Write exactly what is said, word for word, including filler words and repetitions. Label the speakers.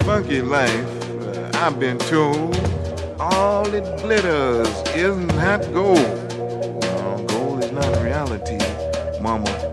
Speaker 1: funky life, uh, I've been told all it glitters isn't that gold. No, gold is not reality, mama.